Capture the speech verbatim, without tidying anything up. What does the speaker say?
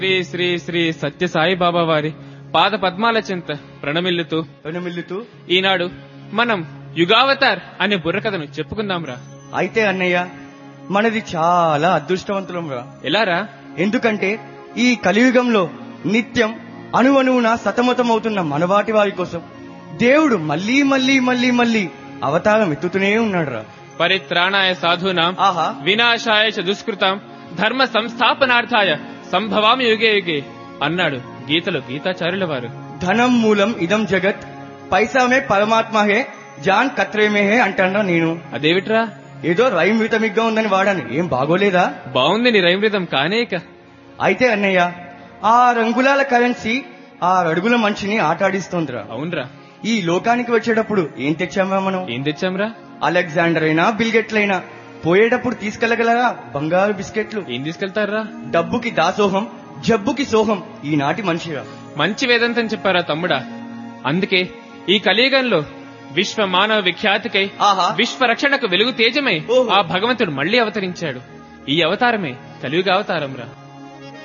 శ్రీ శ్రీ శ్రీ సత్య సాయిబాబా వారి పాద పద్మాల చింత ప్రణమిల్లుతూ ప్రణమిల్లుతూ ఈనాడు మనం యుగావతార్ అనే బుర్రకథను చెప్పుకుందాంరా. అయితే అన్నయ్య, మనది చాలా అదృష్టవంతులం రా. ఎలారా? ఎందుకంటే ఈ కలియుగంలో నిత్యం అణువణువున సతమతమవుతున్న మనవాటి వారి కోసం దేవుడు మళ్లీ మళ్లీ మళ్లీ మళ్లీ అవతారం ఎత్తుతూనే ఉన్నాడు రా. పరిత్రాణాయ సాధూనాం ఆహా వినాశాయ చ దుష్కృతాం ధర్మ సంస్థాపనార్థాయ సంభవామి యుగే యుగే అన్నాడు గీతలో గీతాచార్యుల వారు. ధనం మూలం ఇదం జగత్, పైసామే పరమాత్మ హే, జాన్ కత్రేమే హే అంటాడా నేను. అదేమిట్రా? ఏదో రైమ్ రితమిగ్గా ఉందని వాడాను, ఏం బాగోలేదా? బాగుంది నీ రైమ్ రితం కానేక. అయితే అన్నయ్య, ఆ రంగులాల కరెన్సీ ఆ అడుగుల మనిషిని ఆటాడిస్తోందిరా. అవునరా. ఈ లోకానికి వచ్చేటప్పుడు ఏం తెచ్చామా మనం? ఏం తెచ్చాంరా? అలెగ్జాండర్ అయినా బిల్గెట్లైనా పోయేటప్పుడు తీసుకెళ్లగలరా బంగారు బిస్కెట్లు? ఏం తీసుకెళ్తారా? డబ్బుకి దాసోహం, జబ్బుకి సోహం ఈనాటి మనిషిరా. మంచి వేదంతం చెప్పారా తమ్ముడా. అందుకే ఈ కలియుగంలో విశ్వ మానవ విఖ్యాతికై ఆహా విశ్వ రక్షణకు వెలుగు తేజమై ఓహో. ఆ భగవంతుడు మళ్లీ అవతరించాడు. ఈ అవతారమే కలియుగ అవతారం రా.